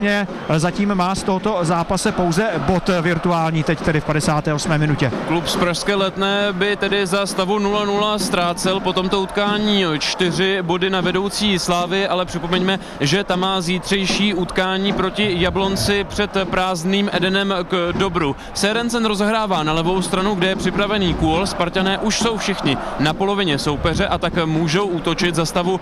Zatím má z tohoto zápase pouze bod virtuální, teď tedy v 58. minutě. Klub z Pražské Letné by tedy za stavu 0-0 ztrácel po tomto utkání 4 body na vedoucí Slávy, ale připomeňme, že tam má zítřejší utkání proti Jablonci před prázdným Edenem k dobru. Sérencen rozehrává na levou stranu, kde je připravený Kůl. Spartané už jsou všichni na polovině soupeře a tak můžou útočit za stavu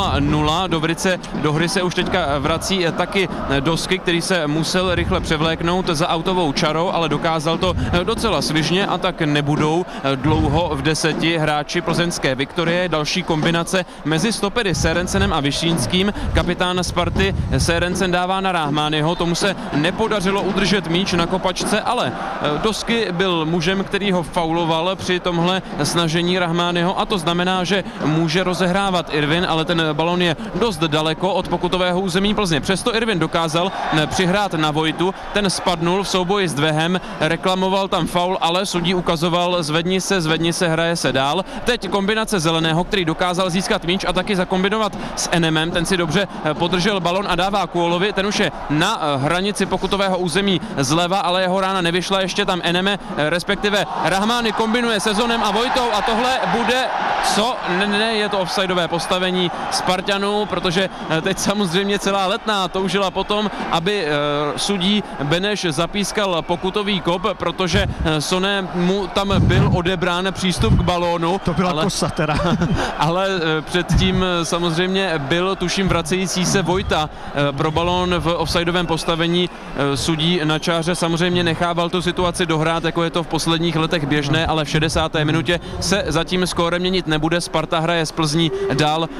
0-0. Do hry se už teďka vrací taky Dosky, který se musel rychle převléknout za autovou čarou, ale dokázal to docela svižně a tak nebudou dlouho v 10 hráči plzeňské Viktorie. Další kombinace mezi stopery Sérencenem a Vyšínským. Kapitán Sparty Sérencen dává na Rahmányho, tomu se nepodařilo udržet míč na kopačce, ale Dosky byl mužem, který ho fauloval při tomhle snažení Rahmányho a to znamená, že může rozehrávat Irvin, ale ten balon je dost daleko od pokutového území Plzně. Přesto Irvin dokázal přihrát na Vojtu, ten spadnul v souboji s Dvehem, reklamoval tam faul, ale sudí ukazoval zvedni se, hraje se dál. Teď kombinace Zeleného, který dokázal získat míč a taky zakombinovat s Enemem, ten si dobře podržel balon a dává Kůlovi, ten už je na hranici pokutového území zleva, ale jeho rána nevyšla, ještě tam Eneme, respektive Rahmány kombinuje se Zonem a Vojtou a tohle bude co? Ne, je to offsideové postavení Spartanů, protože teď samozřejmě celá Letná toužila potom, aby sudí Beneš zapískal pokutový kop, protože Soné mu tam byl odebrán přístup k balónu. To byla kosa teda. Ale předtím samozřejmě byl, tuším, vracející se Vojta pro balón v offsideovém postavení. Sudí na čáře samozřejmě nechával tu situaci dohrát, jako je to v posledních letech běžné, ale v 60. minutě se zatím skóre měnit nebude. Sparta hraje z Plzní dál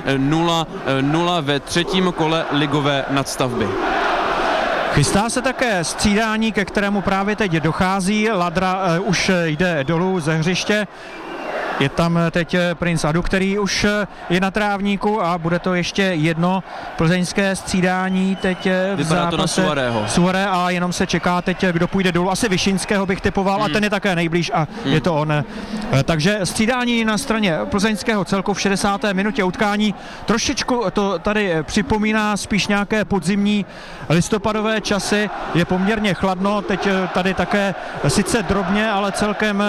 0-0 ve třetím kole ligové nadstavby. Chystá se také střídání, ke kterému právě teď dochází. Ladra už jde dolů ze hřiště. Je tam teď Prince Adu, který už je na trávníku a bude to ještě jedno plzeňské střídání teď v zápase Suaré a jenom se čeká teď, kdo půjde dolů. Asi Vyšinského bych typoval a ten je také nejblíž a je to on. Takže střídání na straně plzeňského celku v 60. minutě utkání. Trošičku to tady připomíná spíš nějaké podzimní listopadové časy. Je poměrně chladno, teď tady také sice drobně, ale celkem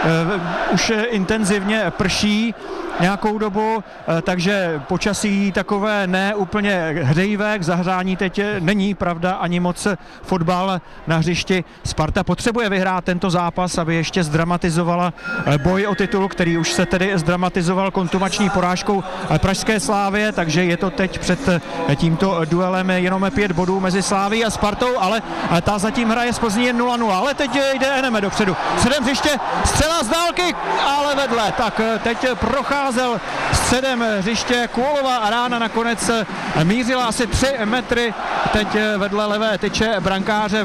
už intenzivně prší nějakou dobu, takže počasí takové ne úplně hřejivé, k zahřání teď není, pravda, ani moc fotbal na hřišti. Sparta potřebuje vyhrát tento zápas, aby ještě zdramatizovala boj o titul, který už se tedy zdramatizoval kontumační porážkou pražské Slávie, takže je to teď před tímto duelem jenom 5 bodů mezi Slávií a Spartou, ale ta zatím hraje z Plzní 0-0, ale teď jde Eneme dopředu. Středem hřiště, střela z dálky, ale vedle, tak teď procházel středem hřiště Kůlova a rána nakonec mířila asi 3 metry teď vedle levé tyče brankáře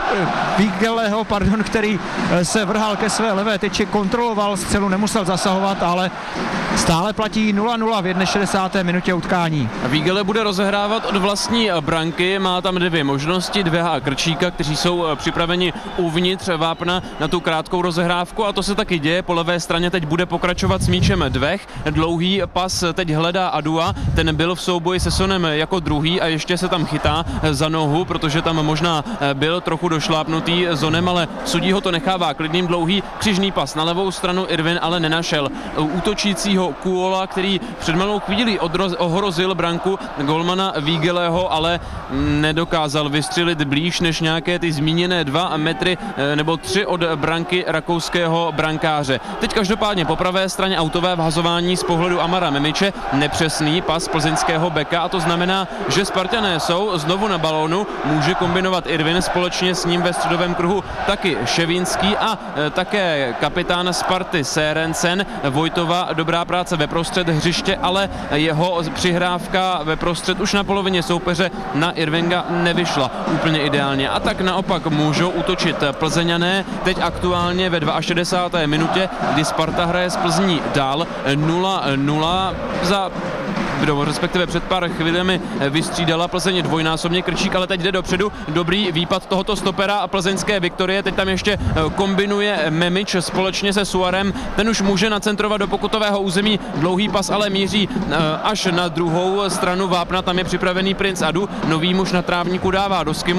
Vigeleho, který se vrhal ke své levé tyči, kontroloval střelu, nemusel zasahovat, ale stále platí 0-0 v 61. minutě utkání. Vigele bude rozehrávat od vlastní branky, má tam 2 možnosti, Dveha a Krčíka, kteří jsou připraveni uvnitř vápna na tu krátkou rozehrávku a to se taky děje. Po levé straně teď bude pokračovat s míčem Dvech, dlouhý pas teď hledá Adua, ten byl v souboji se Sonem jako druhý a ještě se tam chytá za nohu, protože tam možná byl trochu došlápnutý Zonem, ale sudí ho to nechává klidným, dlouhý křižný pas na levou stranu Irvin ale nenašel útočícího Kůla, který před malou chvílí ohrozil branku golmana Vigeleho, ale nedokázal vystřelit blíž než nějaké ty zmíněné 2 metry nebo 3 od branky rakouského brankáře. Teď každopádně po pravé straně autové vhazování z pohledu Amara Memiče, nepřesný pas plzeňského beka a to znamená, že Spartané jsou znovu na balónu, může kombinovat Irvin, společně s ním ve středovém kruhu taky Ševínský a také kapitán Sparty Sérencen. Vojtova dobrá práce ve prostřed hřiště, ale jeho přihrávka ve prostřed už na polovině soupeře na Irvinga nevyšla úplně ideálně. A tak naopak můžou útočit Plzeňané, teď aktuálně ve 62. minutě, kdy Sparta hraje z Plzní dál 0-0 za respektive před pár chvílemi vystřídala Plzeň dvojnásobně. Krčík ale teď jde dopředu, dobrý výpad tohoto stopera a plzeňské Viktorie, teď tam ještě kombinuje Memič společně se Suarem, ten už může nacentrovat do pokutového území, dlouhý pas ale míří až na druhou stranu vápna, tam je připravený Princ Adu, nový muž na trávníku dává do skimu.